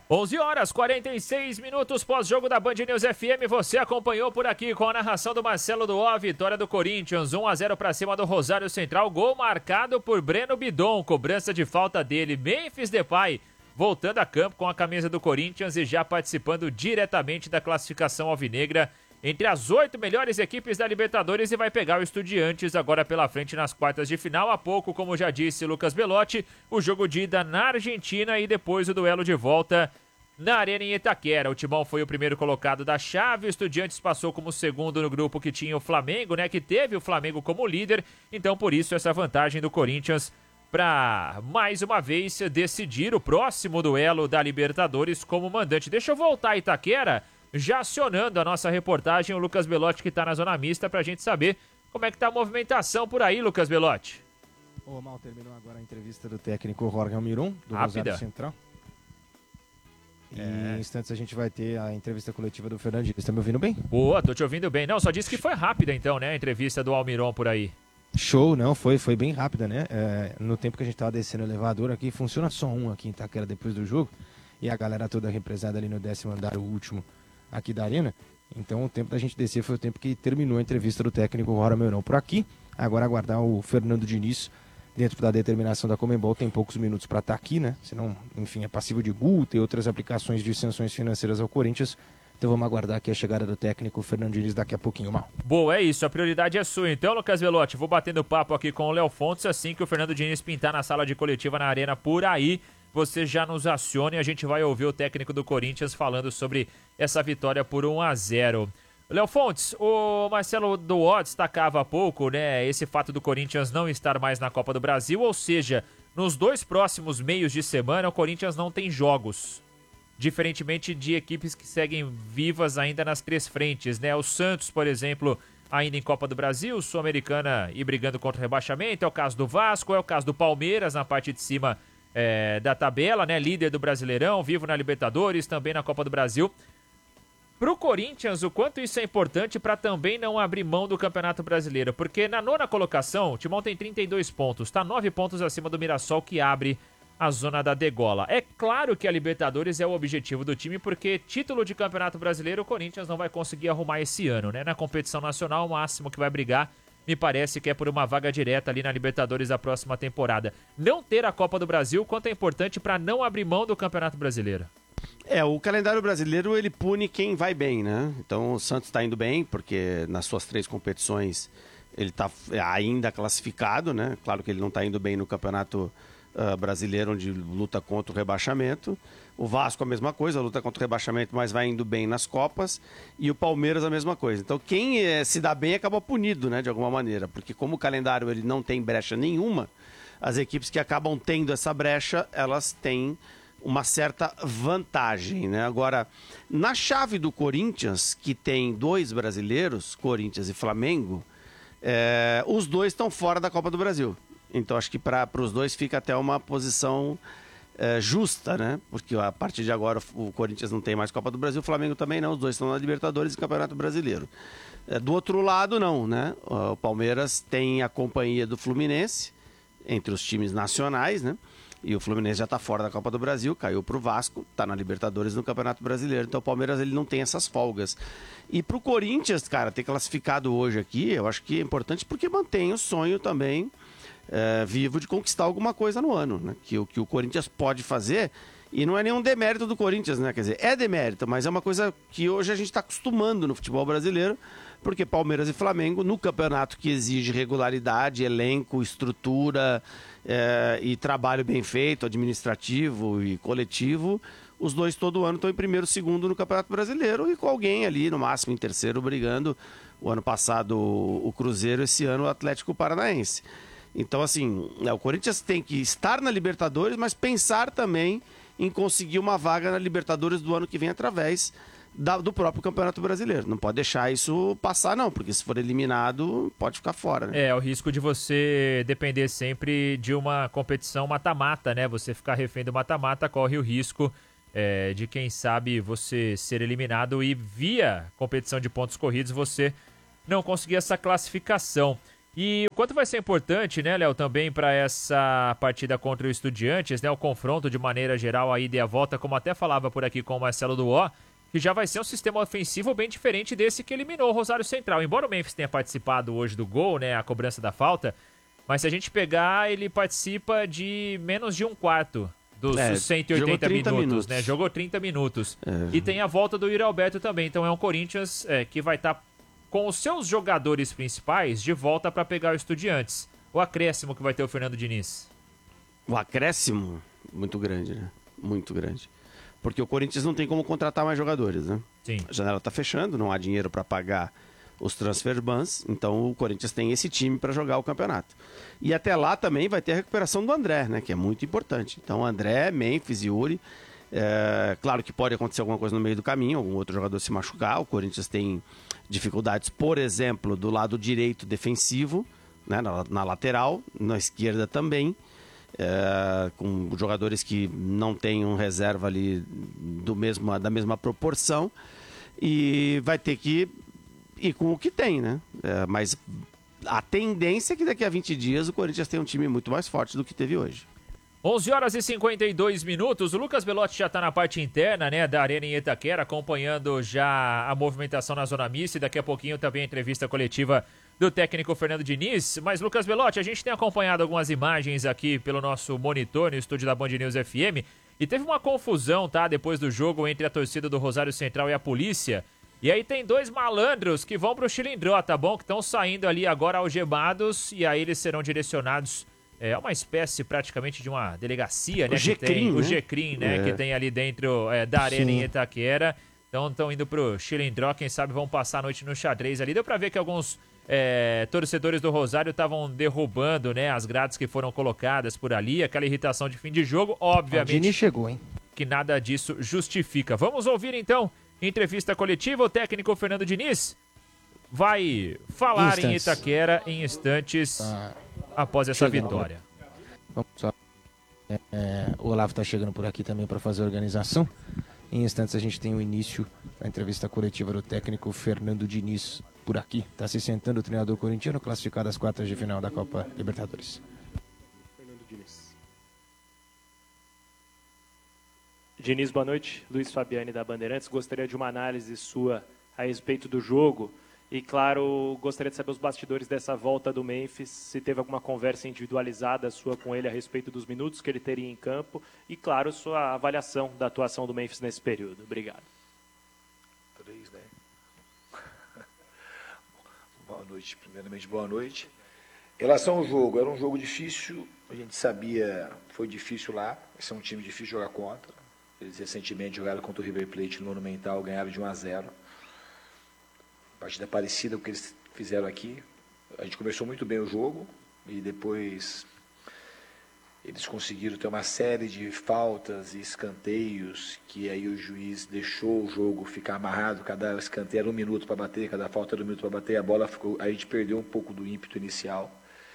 11 horas 46 minutos pós-jogo da Band News FM. Você acompanhou por aqui com a narração do Marcelo Duó, vitória do Corinthians, 1-0 para cima do Rosário Central, gol marcado por Breno Bidon, cobrança de falta dele. Memphis Depay voltando a campo com a camisa do Corinthians e já participando diretamente da classificação alvinegra entre as 8 melhores equipes da Libertadores e vai pegar o Estudiantes agora pela frente nas quartas de final. Há pouco, como já disse Lucas Belotti, o jogo de ida na Argentina e depois o duelo de volta na Arena em Itaquera. O Timão foi o primeiro colocado da chave, o Estudiantes passou como segundo no grupo que tinha o Flamengo, né, que teve o Flamengo como líder, então por isso essa vantagem do Corinthians para mais uma vez decidir o próximo duelo da Libertadores como mandante. Deixa eu voltar a Itaquera, já acionando a nossa reportagem, o Lucas Belotti, que está na zona mista, para a gente saber como é que tá a movimentação por aí, Lucas Belotti. Mal, terminou agora a entrevista do técnico Jorge Almiron, do Rápida. Rosário Central. E em instantes a gente vai ter a entrevista coletiva do Fernandinho. Você tá me ouvindo bem? Boa, tô te ouvindo bem. Não, só disse que foi rápida então, né, a entrevista do Almiron por aí. Show, não, foi bem rápida, né? No tempo que a gente tava descendo o elevador aqui, funciona só um aqui em Itaquera depois do jogo. E a galera toda represada ali no 10º andar, o último aqui da arena. Então o tempo da gente descer foi o tempo que terminou a entrevista do técnico Jorge Almiron por aqui. Agora aguardar o Fernando Diniz dentro da determinação da Conmebol. Tem poucos minutos para estar aqui, né? Senão, enfim, é passível de multa e outras aplicações de sanções financeiras ao Corinthians. Então vamos aguardar aqui a chegada do técnico Fernando Diniz daqui a pouquinho, Mal. Boa, é isso, a prioridade é sua. Então, Lucas Belotti, vou batendo papo aqui com o Léo Fontes assim que o Fernando Diniz pintar na sala de coletiva na arena por aí. Você já nos acione e a gente vai ouvir o técnico do Corinthians falando sobre essa vitória por 1-0. Léo Fontes, o Marcelo Duó destacava há pouco, né, esse fato do Corinthians não estar mais na Copa do Brasil, ou seja, nos 2 próximos meios de semana o Corinthians não tem jogos. Diferentemente de equipes que seguem vivas ainda nas 3 frentes, né? O Santos, por exemplo, ainda em Copa do Brasil, Sul-Americana e brigando contra o rebaixamento, é o caso do Vasco, é o caso do Palmeiras na parte de cima da tabela, né? Líder do Brasileirão, vivo na Libertadores, também na Copa do Brasil. Pro Corinthians, o quanto isso é importante para também não abrir mão do Campeonato Brasileiro, porque na 9ª colocação, o Timão tem 32 pontos, tá 9 pontos acima do Mirassol, que abre a zona da degola. É claro que a Libertadores é o objetivo do time, porque título de Campeonato Brasileiro o Corinthians não vai conseguir arrumar esse ano, né? Na competição nacional, o máximo que vai brigar, me parece que é por uma vaga direta ali na Libertadores da próxima temporada. Não ter a Copa do Brasil, quanto é importante para não abrir mão do Campeonato Brasileiro? O calendário brasileiro, ele pune quem vai bem, né? Então o Santos está indo bem, porque nas suas 3 competições ele está ainda classificado, né? Claro que ele não está indo bem no Campeonato Brasileiro, onde luta contra o rebaixamento. O Vasco a mesma coisa, luta contra o rebaixamento, mas vai indo bem nas Copas. E o Palmeiras a mesma coisa. Então quem se dá bem acaba punido, né, de alguma maneira, porque como o calendário ele não tem brecha nenhuma, as equipes que acabam tendo essa brecha, elas têm uma certa vantagem, né? Agora, na chave do Corinthians, que tem 2 brasileiros, Corinthians e Flamengo, os 2 estão fora da Copa do Brasil. Então acho que para os 2 fica até uma posição justa, né? Porque a partir de agora o Corinthians não tem mais Copa do Brasil, o Flamengo também não, os 2 estão na Libertadores e Campeonato Brasileiro. Do outro lado não, né? O Palmeiras tem a companhia do Fluminense entre os times nacionais, né? E o Fluminense já está fora da Copa do Brasil, caiu para o Vasco, está na Libertadores no Campeonato Brasileiro. Então o Palmeiras ele não tem essas folgas. E para o Corinthians, cara, ter classificado hoje aqui, eu acho que é importante porque mantém o sonho também vivo de conquistar alguma coisa no ano, né? Que o que o Corinthians pode fazer, e não é nenhum demérito do Corinthians, né? Quer dizer, é demérito, mas é uma coisa que hoje a gente está acostumando no futebol brasileiro, porque Palmeiras e Flamengo, no campeonato que exige regularidade, elenco, estrutura e trabalho bem feito, administrativo e coletivo, os 2 todo ano estão em primeiro e segundo no Campeonato Brasileiro e com alguém ali, no máximo, em terceiro, brigando. O ano passado o Cruzeiro, esse ano o Atlético Paranaense. Então, assim, o Corinthians tem que estar na Libertadores, mas pensar também em conseguir uma vaga na Libertadores do ano que vem através do próprio Campeonato Brasileiro. Não pode deixar isso passar, não, porque se for eliminado, pode ficar fora, né? É o risco de você depender sempre de uma competição mata-mata, né? Você ficar refém do mata-mata, corre o risco de, quem sabe, você ser eliminado e via competição de pontos corridos, você não conseguir essa classificação. E o quanto vai ser importante, né, Léo, também para essa partida contra o Estudiantes, né, o confronto de maneira geral, a ida e a volta, como até falava por aqui com o Marcelo Duó, que já vai ser um sistema ofensivo bem diferente desse que eliminou o Rosário Central. Embora o Memphis tenha participado hoje do gol, né, a cobrança da falta, mas se a gente pegar, ele participa de menos de um quarto dos 180 minutos, né? Jogou 30 minutos. E tem a volta do Yuri Alberto também. Então é um Corinthians que vai estar com os seus jogadores principais de volta para pegar o Estudiantes. O acréscimo que vai ter o Fernando Diniz. O acréscimo? Muito grande, né? Muito grande. Porque o Corinthians não tem como contratar mais jogadores, né? Sim. A janela está fechando, não há dinheiro para pagar os transfer bans, então o Corinthians tem esse time para jogar o campeonato. E até lá também vai ter a recuperação do André, né, que é muito importante. Então André, Memphis, Yuri, claro que pode acontecer alguma coisa no meio do caminho, algum outro jogador se machucar, o Corinthians tem dificuldades, por exemplo, do lado direito defensivo, né, na lateral, na esquerda também, com jogadores que não têm um reserva ali da mesma proporção, e vai ter que ir com o que tem, né? Mas a tendência é que daqui a 20 dias o Corinthians tenha um time muito mais forte do que teve hoje. 11 horas e 52 minutos. O Lucas Belotti já está na parte interna, né, da Arena em Itaquera, acompanhando já a movimentação na Zona Mista e daqui a pouquinho também a entrevista coletiva do técnico Fernando Diniz. Mas, Lucas Belotti, a gente tem acompanhado algumas imagens aqui pelo nosso monitor no estúdio da Band News FM e teve uma confusão, tá, depois do jogo entre a torcida do Rosário Central e a polícia. E aí tem dois malandros que vão pro Chilindró, tá bom? Que estão saindo ali agora algemados e aí eles serão direcionados. É uma espécie praticamente de uma delegacia, né? O GCRIM, né? Que tem ali dentro da Arena em Itaquera. Então estão indo pro Chilindró, quem sabe vão passar a noite no xadrez ali. Deu pra ver que alguns torcedores do Rosário estavam derrubando, né, as grades que foram colocadas por ali. Aquela irritação de fim de jogo, obviamente. O Dini chegou, hein? Que nada disso justifica. Vamos ouvir então. Entrevista coletiva, o técnico Fernando Diniz vai falar em Itaquera em instantes após essa vitória. Vamos só. O Olavo está chegando por aqui também para fazer a organização. Em instantes a gente tem o início da entrevista coletiva do técnico Fernando Diniz por aqui. Está se sentando o treinador corintiano classificado às quartas de final da Copa Libertadores. Fernando Diniz. Diniz, boa noite. Luiz Fabiani da Bandeirantes. Gostaria de uma análise sua a respeito do jogo. E, claro, gostaria de saber os bastidores dessa volta do Memphis, se teve alguma conversa individualizada sua com ele a respeito dos minutos que ele teria em campo. E, claro, sua avaliação da atuação do Memphis nesse período. Obrigado. 3, né? Boa noite. Primeiramente, boa noite. Em relação ao jogo, era um jogo difícil. A gente sabia, foi difícil lá. Esse é um time difícil de jogar contra. Eles recentemente jogaram contra o River Plate no Monumental, ganharam de 1-0. Partida parecida com o que eles fizeram aqui. A gente começou muito bem o jogo e depois eles conseguiram ter uma série de faltas e escanteios que aí o juiz deixou o jogo ficar amarrado. Cada escanteio era 1 minuto para bater, cada falta era 1 minuto para bater. A bola ficou, aí a gente perdeu um pouco do ímpeto inicial.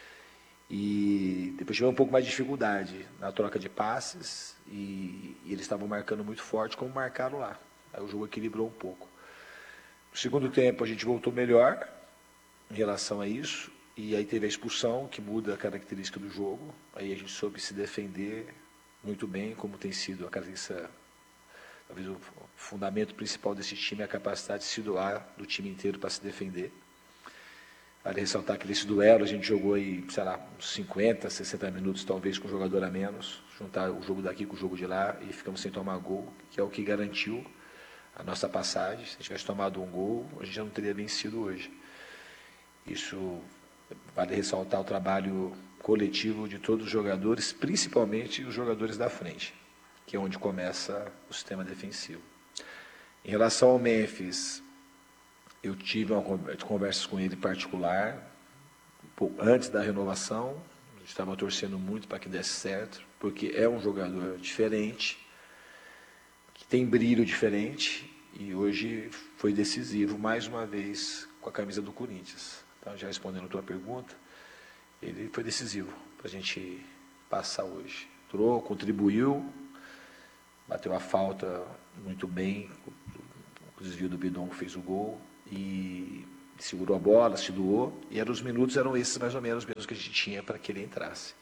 E depois tivemos um pouco mais de dificuldade na troca de passes e eles estavam marcando muito forte, como marcaram lá. Aí o jogo equilibrou um pouco. No segundo tempo a gente voltou melhor em relação a isso e aí teve a expulsão, que muda a característica do jogo. Aí a gente soube se defender muito bem, como tem sido a característica, talvez o fundamento principal desse time é a capacidade de se doar do time inteiro para se defender. Vale ressaltar que nesse duelo a gente jogou aí, sei lá, uns 50, 60 minutos talvez com um jogador a menos, juntar o jogo daqui com o jogo de lá e ficamos sem tomar gol, que é o que garantiu a nossa passagem. Se a gente tivesse tomado um gol, a gente já não teria vencido hoje. Isso vale ressaltar o trabalho coletivo de todos os jogadores, principalmente os jogadores da frente, que é onde começa o sistema defensivo. Em relação ao Memphis, eu tive conversas com ele em particular, antes da renovação. A gente estava torcendo muito para que desse certo, porque é um jogador diferente, que tem brilho diferente, e hoje foi decisivo, mais uma vez, com a camisa do Corinthians. Então, já respondendo a tua pergunta, ele foi decisivo para a gente passar hoje. Entrou, contribuiu, bateu a falta muito bem, o desvio do Bidon fez o gol, e segurou a bola, se doou, e os minutos eram esses mais ou menos mesmo que a gente tinha para que ele entrasse.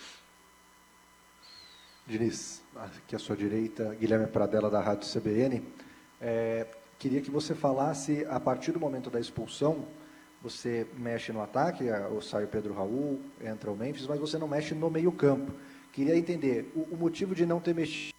Diniz, aqui à sua direita, Guilherme Pradella, da Rádio CBN. Queria que você falasse, a partir do momento da expulsão, você mexe no ataque, sai o Pedro Raul, entra o Memphis, mas você não mexe no meio-campo. Queria entender o motivo de não ter mexido.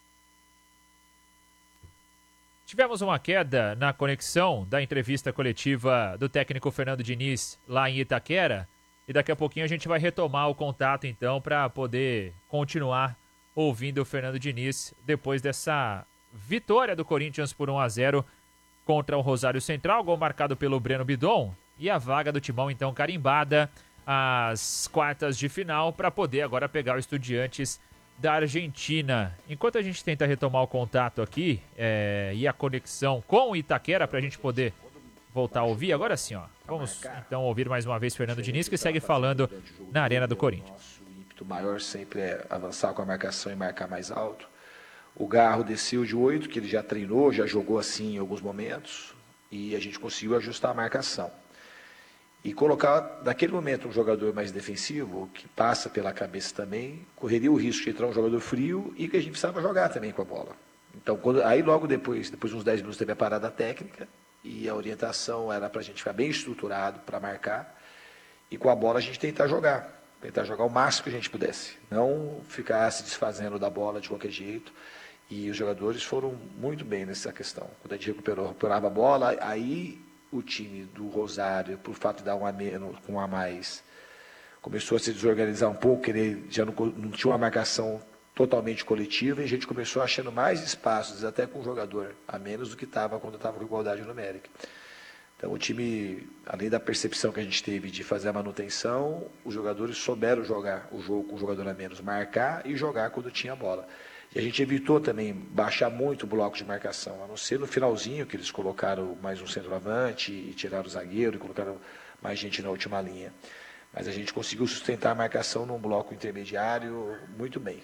Tivemos uma queda na conexão da entrevista coletiva do técnico Fernando Diniz lá em Itaquera, e daqui a pouquinho a gente vai retomar o contato então para poder continuar ouvindo o Fernando Diniz depois dessa vitória do Corinthians por 1-0 contra o Rosário Central, gol marcado pelo Breno Bidon, e a vaga do Timão então carimbada às quartas de final para poder agora pegar o Estudiantes da Argentina. Enquanto a gente tenta retomar o contato aqui e a conexão com o Itaquera para a gente poder voltar a ouvir, agora sim, ó. Vamos então ouvir mais uma vez Fernando Diniz, que segue falando na Arena do Corinthians. Nosso ímpeto maior sempre é avançar com a marcação e marcar mais alto. O Garro desceu de 8, que ele já treinou, já jogou assim em alguns momentos, e a gente conseguiu ajustar a marcação. E colocar, naquele momento, um jogador mais defensivo, que passa pela cabeça também, correria o risco de entrar um jogador frio e que a gente precisava jogar também com a bola. Então, aí logo depois de uns 10 minutos, teve a parada técnica, e a orientação era para a gente ficar bem estruturado para marcar, e com a bola a gente tentar jogar o máximo que a gente pudesse, não ficar se desfazendo da bola de qualquer jeito. E os jogadores foram muito bem nessa questão. Quando a gente recuperava a bola, aí o time do Rosário, por fato de dar um a mais, começou a se desorganizar um pouco, ele já não tinha uma marcação totalmente coletiva, e a gente começou achando mais espaços, até com um jogador a menos do que estava quando estava com igualdade numérica. Então o time, além da percepção que a gente teve de fazer a manutenção, os jogadores souberam jogar o jogo com o jogador a menos, marcar e jogar quando tinha a bola. E a gente evitou também baixar muito o bloco de marcação, a não ser no finalzinho, que eles colocaram mais um centroavante e tiraram o zagueiro e colocaram mais gente na última linha. Mas a gente conseguiu sustentar a marcação num bloco intermediário muito bem.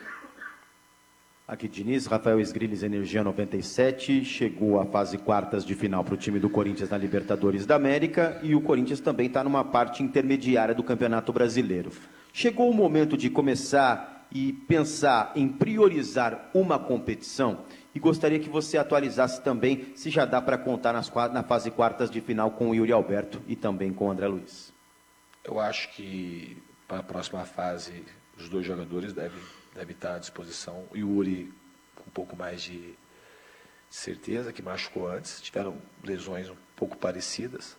Aqui Diniz, Rafael Esgriles, Energia 97, chegou à fase quartas de final para o time do Corinthians na Libertadores da América, e o Corinthians também está numa parte intermediária do Campeonato Brasileiro. Chegou o momento de começar e pensar em priorizar uma competição, e gostaria que você atualizasse também se já dá para contar na fase quartas de final com o Yuri Alberto e também com o André Luiz. Eu acho que para a próxima fase os dois jogadores devem estar à disposição. O Yuri com um pouco mais de certeza, que machucou antes, tiveram lesões um pouco parecidas.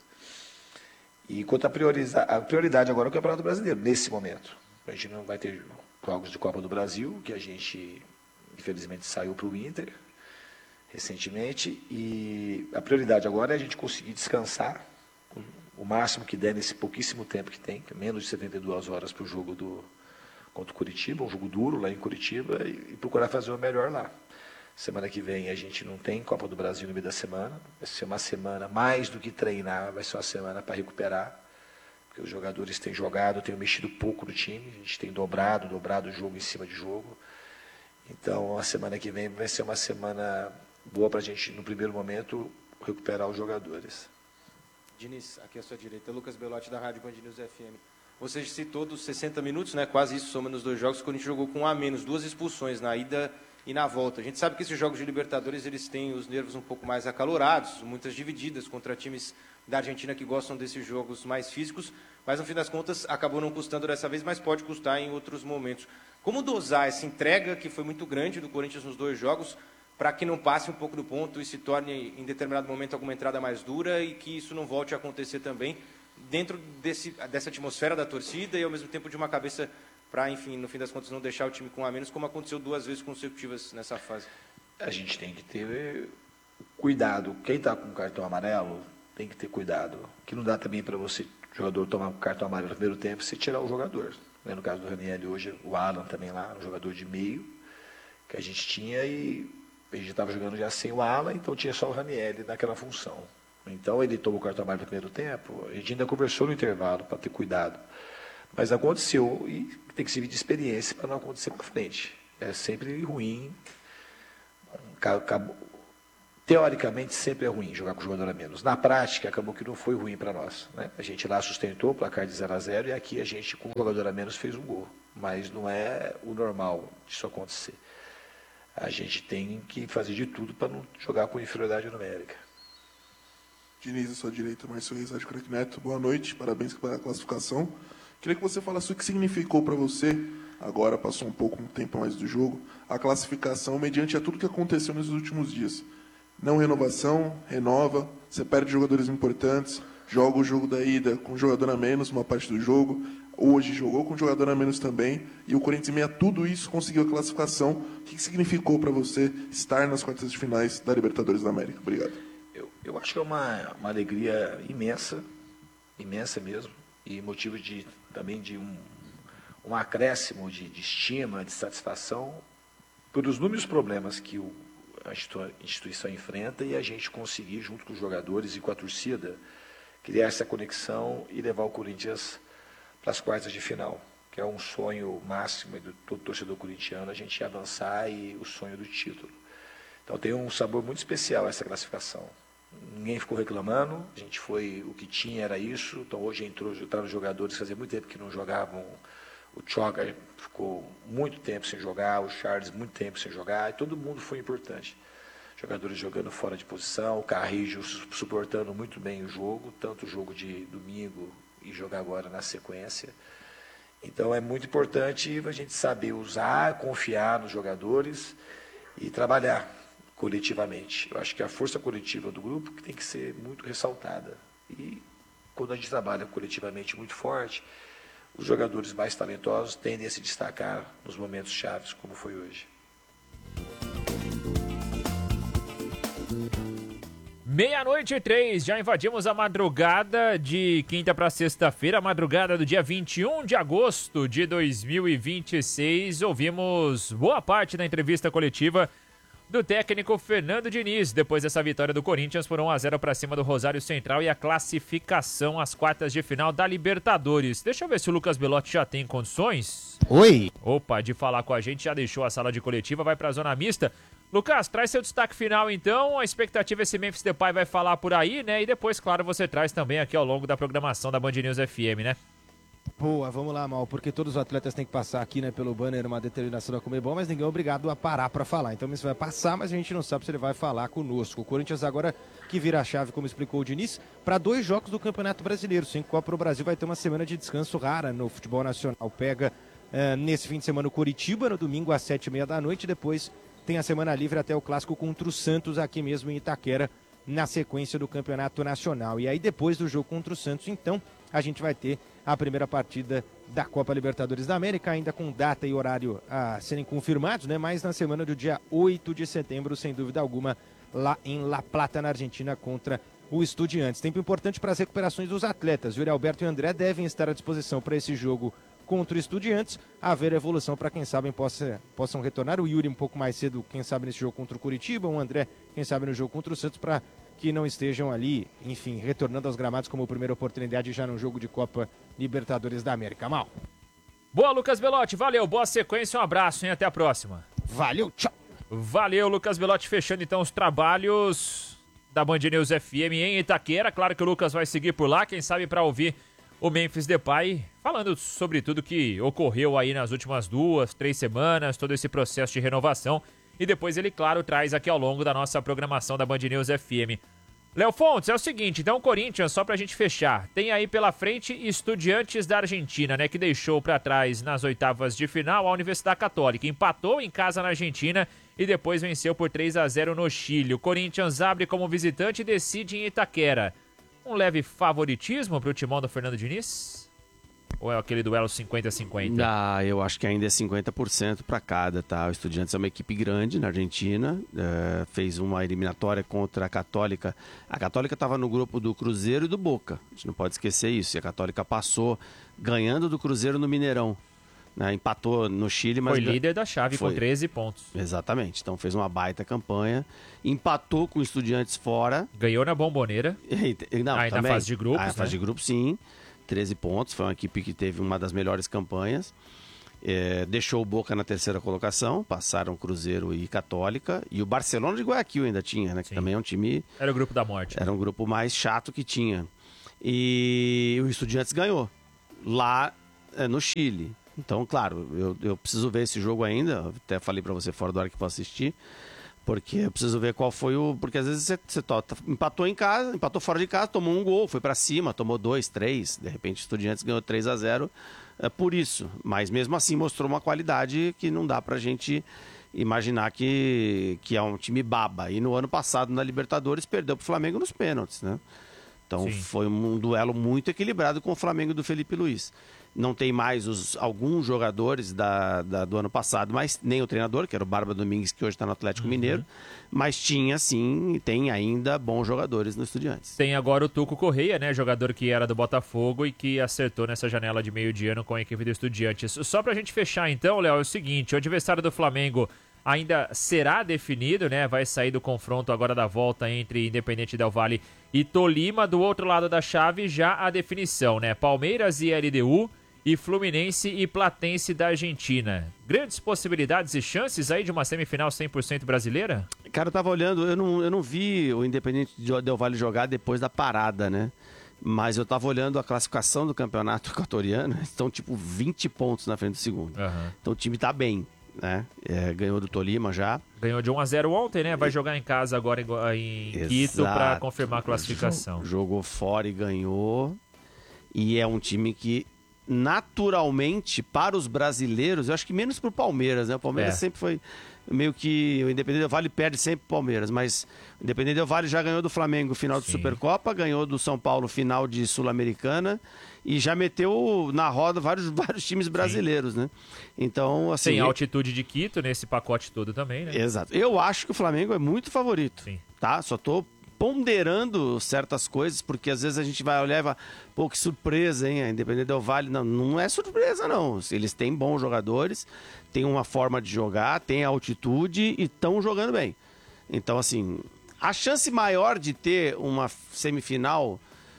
E quanto a prioridade agora é o Campeonato Brasileiro, nesse momento. A gente não vai ter jogos de Copa do Brasil, que a gente, infelizmente, saiu para o Inter recentemente, e a prioridade agora é a gente conseguir descansar o máximo que der nesse pouquíssimo tempo que tem, menos de 72 horas para o jogo contra o Curitiba, um jogo duro lá em Curitiba, e procurar fazer o melhor lá. Semana que vem a gente não tem Copa do Brasil no meio da semana, vai ser uma semana mais do que treinar, vai ser uma semana para recuperar, porque os jogadores têm jogado, têm mexido pouco no time, a gente tem dobrado jogo em cima de jogo. Então a semana que vem vai ser uma semana boa para a gente, no primeiro momento, recuperar os jogadores. Diniz, aqui à sua direita, Lucas Belotti da Rádio Band News FM. Você citou dos 60 minutos, né, quase isso, soma nos dois jogos, quando a gente jogou com um a menos, 2 expulsões na ida e na volta. A gente sabe que esses jogos de Libertadores, eles têm os nervos um pouco mais acalorados, muitas divididas contra times da Argentina que gostam desses jogos mais físicos, mas no fim das contas acabou não custando dessa vez, mas pode custar em outros momentos. Como dosar essa entrega que foi muito grande do Corinthians nos dois jogos, para que não passe um pouco do ponto e se torne em determinado momento alguma entrada mais dura e que isso não volte a acontecer também dentro dessa atmosfera da torcida e ao mesmo tempo de uma cabeça para, enfim, no fim das contas não deixar o time com a menos, como aconteceu 2 vezes consecutivas nessa fase? A gente tem que ter cuidado. Quem está com cartão amarelo tem que ter cuidado. Que não dá também para você, o jogador, tomar um cartão amarelo no primeiro tempo e você tirar o jogador. No caso do Ranieri hoje, o Alan também lá, um jogador de meio que a gente tinha, e a gente estava jogando já sem o Alan, então tinha só o Ranieri naquela função. Então ele tomou o cartão amarelo no primeiro tempo, a gente ainda conversou no intervalo para ter cuidado. Mas aconteceu e tem que servir de experiência para não acontecer para frente. É sempre ruim. teoricamente sempre é ruim jogar com jogador a menos. Na prática, acabou que não foi ruim para nós, né? A gente lá sustentou o placar de 0-0 e aqui a gente, com um jogador a menos, fez um gol. Mas não é o normal disso acontecer. A gente tem que fazer de tudo para não jogar com inferioridade numérica. Diniz, à sua direita, Márcio Reis, Rádio Craque Neto. Boa noite, parabéns pela classificação. Queria que você falasse o que significou para você, agora passou um tempo mais do jogo, a classificação mediante a tudo que aconteceu nos últimos dias. Não renovação, renova, você perde jogadores importantes, joga o jogo da ida com jogador a menos, uma parte do jogo, hoje jogou com jogador a menos também, e o Corinthians, em meio a tudo isso, conseguiu a classificação. O que significou para você estar nas quartas de finais da Libertadores da América? Obrigado. Eu acho que é uma alegria imensa, imensa mesmo, e motivo também de um acréscimo de estima, de satisfação, pelos inúmeros problemas que a instituição enfrenta e a gente conseguir, junto com os jogadores e com a torcida, criar essa conexão e levar o Corinthians para as quartas de final, que é um sonho máximo do todo torcedor corintiano, a gente avançar e o sonho do título. Então tem um sabor muito especial essa classificação. Ninguém ficou reclamando, a gente foi, o que tinha era isso, então hoje entraram os jogadores, fazia muito tempo que não jogavam, o Choga ficou muito tempo sem jogar, o Charles muito tempo sem jogar, e todo mundo foi importante. Jogadores jogando fora de posição, o Carrijo suportando muito bem o jogo, tanto o jogo de domingo e jogar agora na sequência. Então é muito importante a gente saber usar, confiar nos jogadores e trabalhar coletivamente. Eu acho que a força coletiva do grupo que tem que ser muito ressaltada. E quando a gente trabalha coletivamente muito forte, os jogadores mais talentosos tendem a se destacar nos momentos chaves, como foi hoje. Meia-noite e 3, já invadimos a madrugada de quinta para sexta-feira, a madrugada do dia 21 de agosto de 2026. Ouvimos boa parte da entrevista coletiva do técnico Fernando Diniz, depois dessa vitória do Corinthians por 1-0 para cima do Rosário Central e a classificação às quartas de final da Libertadores. Deixa eu ver se o Lucas Belotti já tem condições. Oi! Opa, de falar com a gente, já deixou a sala de coletiva, vai para a zona mista. Lucas, traz seu destaque final então, a expectativa é esse Memphis Depay vai falar por aí, né? E depois, claro, você traz também aqui ao longo da programação da Band News FM, né? Boa, vamos lá, Mal, porque todos os atletas têm que passar aqui, né, pelo banner, uma determinação da Conmebol, mas ninguém é obrigado a parar para falar. Então isso vai passar, mas a gente não sabe se ele vai falar conosco. O Corinthians agora que vira a chave, como explicou o Diniz, para 2 jogos do Campeonato Brasileiro. Sem Copa, o Brasil vai ter uma semana de descanso rara no futebol nacional. Pega nesse fim de semana o Coritiba, no domingo às 7h30 da noite, depois tem a semana livre até o clássico contra o Santos aqui mesmo em Itaquera, na sequência do Campeonato Nacional. E aí depois do jogo contra o Santos, então, a gente vai ter a primeira partida da Copa Libertadores da América, ainda com data e horário a serem confirmados, né? Mas na semana do dia 8 de setembro, sem dúvida alguma, lá em La Plata, na Argentina, contra o Estudiantes. Tempo importante para as recuperações dos atletas. Yuri Alberto e André devem estar à disposição para esse jogo contra o Estudiantes, haver evolução para quem sabe possam retornar. O Yuri um pouco mais cedo, quem sabe nesse jogo contra o Curitiba, o André, quem sabe no jogo contra o Santos, para que não estejam ali, enfim, retornando aos gramados como primeira oportunidade já no jogo de Copa Libertadores da América. Mal. Boa, Lucas Belotti, valeu, boa sequência, um abraço, hein, até a próxima. Valeu, tchau. Valeu, Lucas Belotti, fechando então os trabalhos da Band News FM em Itaquera. Claro que o Lucas vai seguir por lá, quem sabe para ouvir o Memphis Depay falando sobre tudo que ocorreu aí nas últimas 2, 3 semanas, todo esse processo de renovação. E depois ele, claro, traz aqui ao longo da nossa programação da Band News FM. Léo Fontes, é o seguinte, então o Corinthians, só pra gente fechar, tem aí pela frente Estudiantes da Argentina, né, que deixou pra trás nas oitavas de final a Universidade Católica. Empatou em casa na Argentina e depois venceu por 3-0 no Chile. O Corinthians abre como visitante e decide em Itaquera. Um leve favoritismo pro timão do Fernando Diniz? Ou é aquele duelo 50-50? Ah, eu acho que ainda é 50% para cada, tá? O Estudiantes é uma equipe grande na Argentina, fez uma eliminatória contra a Católica. A Católica estava no grupo do Cruzeiro e do Boca, a gente não pode esquecer isso. E a Católica passou ganhando do Cruzeiro no Mineirão, né? Empatou no Chile, mas... Foi líder da chave com 13 pontos. Exatamente, então fez uma baita campanha, empatou com o Estudiantes fora. Ganhou na Bomboneira. Não, aí também, na fase de grupos, na fase de grupos, sim. 13 pontos, foi uma equipe que teve uma das melhores campanhas. Deixou o Boca na terceira colocação, passaram Cruzeiro e Católica, e o Barcelona de Guayaquil ainda tinha, né? Que também é um time... Era o grupo da morte. Era um grupo mais chato que tinha. E o Estudiantes ganhou, lá no Chile. Então, claro, eu preciso ver esse jogo ainda, até falei para você fora do ar que posso assistir, porque eu preciso ver qual foi o... Porque às vezes você empatou em casa, empatou fora de casa, tomou um gol, foi para cima, tomou 2, 3, de repente o Estudiantes ganhou 3-0, por isso. Mas mesmo assim mostrou uma qualidade que não dá pra gente imaginar que é um time baba. E no ano passado, na Libertadores, perdeu pro Flamengo nos pênaltis, né? Então foi um duelo muito equilibrado com o Flamengo do Felipe Luiz. Não tem mais alguns jogadores do ano passado, mas nem o treinador, que era o Barba Domingues, que hoje está no Atlético Mineiro, mas tinha sim, e tem ainda bons jogadores no Estudiantes. Tem agora o Tuco Correia, né, jogador que era do Botafogo e que acertou nessa janela de meio de ano com a equipe do Estudiantes. Só pra gente fechar então, Léo, é o seguinte, o adversário do Flamengo ainda será definido, né? Vai sair do confronto agora da volta entre Independente Del Valle e Tolima. Do outro lado da chave, já a definição, né? Palmeiras e LDU e Fluminense e Platense da Argentina. Grandes possibilidades e chances aí de uma semifinal 100% brasileira? Cara, eu tava olhando, eu não vi o Independente Del Valle jogar depois da parada, né? Mas eu tava olhando a classificação do campeonato equatoriano, estão tipo 20 pontos na frente do segundo. Então o time tá bem, né? Ganhou do Tolima já. Ganhou de 1-0 ontem, né? Vai jogar em casa agora em Quito para confirmar a classificação. Jogou fora e ganhou. E é um time que, naturalmente, para os brasileiros, eu acho que menos pro Palmeiras, né? O Palmeiras sempre foi meio que... O Independente Del Valle perde sempre pro Palmeiras, mas o Independente Del Valle já ganhou do Flamengo final de Supercopa, ganhou do São Paulo final de Sul-Americana e já meteu na roda vários times brasileiros, né? Então, assim... Tem a altitude de Quito nesse pacote todo também, né? Exato. Eu acho que o Flamengo é muito favorito, tá? Só tô ponderando certas coisas, porque às vezes a gente vai olhar e vai, pô, que surpresa, hein? A Independente Del Valle, não é surpresa, não. Eles têm bons jogadores, têm uma forma de jogar, têm altitude e estão jogando bem. Então, assim, a chance maior de ter uma semifinal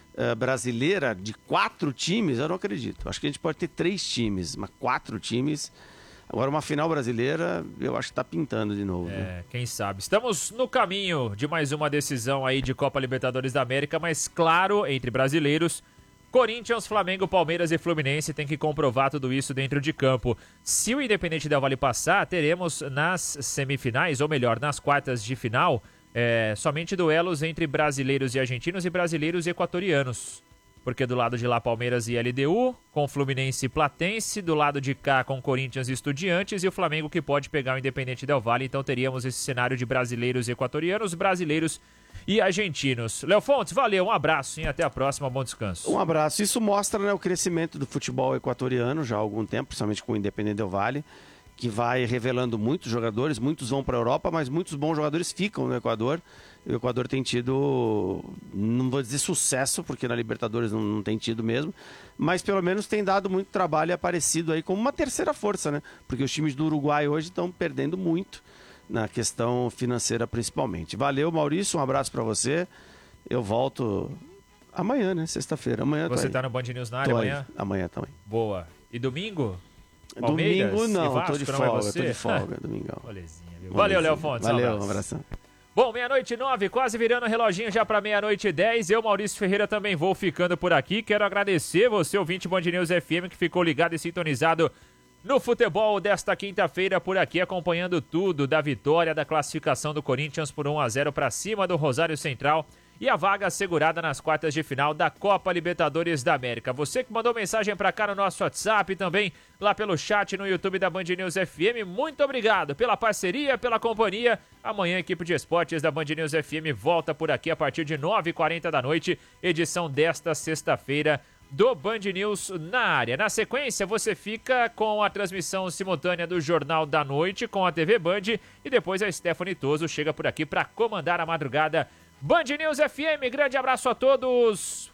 brasileira de 4 times, eu não acredito. Acho que a gente pode ter 3 times, mas 4 times... Agora, uma final brasileira, eu acho que tá pintando de novo. Né? Quem sabe. Estamos no caminho de mais uma decisão aí de Copa Libertadores da América, mas claro, entre brasileiros, Corinthians, Flamengo, Palmeiras e Fluminense tem que comprovar tudo isso dentro de campo. Se o Independente Del Valle passar, teremos nas semifinais, ou melhor, nas quartas de final, somente duelos entre brasileiros e argentinos e brasileiros e equatorianos. Porque do lado de lá, Palmeiras e LDU, com Fluminense e Platense, do lado de cá, com Corinthians e Estudiantes, e o Flamengo que pode pegar o Independente Del Valle. Então teríamos esse cenário de brasileiros e equatorianos, brasileiros e argentinos. Léo Fontes, valeu, um abraço e até a próxima, bom descanso. Um abraço. Isso mostra, né, o crescimento do futebol equatoriano já há algum tempo, principalmente com o Independente Del Valle, que vai revelando muitos jogadores, muitos vão para a Europa, mas muitos bons jogadores ficam no Equador. O Equador tem tido, não vou dizer sucesso, porque na Libertadores não tem tido mesmo, mas pelo menos tem dado muito trabalho e aparecido aí como uma terceira força, né? Porque os times do Uruguai hoje estão perdendo muito na questão financeira principalmente. Valeu, Maurício, um abraço para você. Eu volto amanhã, né? Sexta-feira. Amanhã você tá no Band News na área amanhã? Amanhã também. Boa. E domingo? Palmeiras, domingo não, Vasco, tô de folga, domingão. Valeu, Léo Fontes. Valeu, um abração. Bom, 12:09, quase virando o reloginho já para 12:10. Eu, Maurício Ferreira, também vou ficando por aqui. Quero agradecer você, ouvinte Band News FM, que ficou ligado e sintonizado no futebol desta quinta-feira por aqui, acompanhando tudo da vitória da classificação do Corinthians por 1-0 para cima do Rosário Central e a vaga assegurada nas quartas de final da Copa Libertadores da América. Você que mandou mensagem para cá no nosso WhatsApp e também lá pelo chat no YouTube da Band News FM, muito obrigado pela parceria, pela companhia. Amanhã a equipe de esportes da Band News FM volta por aqui a partir de 9h40 da noite, edição desta sexta-feira do Band News na área. Na sequência, você fica com a transmissão simultânea do Jornal da Noite com a TV Band e depois a Stephanie Toso chega por aqui para comandar a madrugada. Band News FM, grande abraço a todos,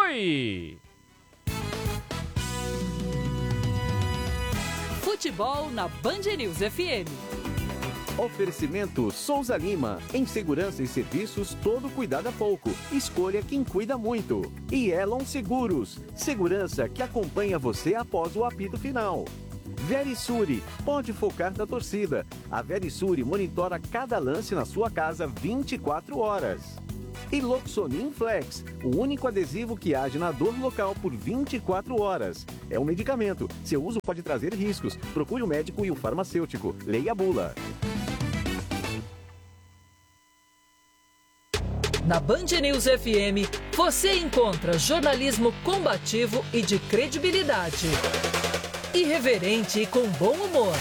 fui! Futebol na Band News FM. Oferecimento Souza Lima. Em segurança e serviços, todo cuidado é pouco. Escolha quem cuida muito. E Elon Seguros. Segurança que acompanha você após o apito final. Verisure, pode focar na torcida. A Verisure monitora cada lance na sua casa 24 horas. E Loxonin Flex, o único adesivo que age na dor local por 24 horas. É um medicamento. Seu uso pode trazer riscos. Procure o médico e o farmacêutico. Leia a bula. Na Band News FM, você encontra jornalismo combativo e de credibilidade. Irreverente e com bom humor.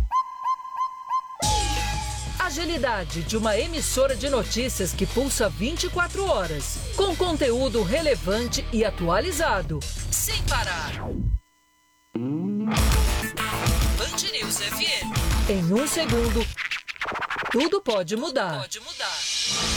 Agilidade de uma emissora de notícias que pulsa 24 horas, com conteúdo relevante e atualizado, sem parar. Band News FM. Em um segundo, tudo pode mudar.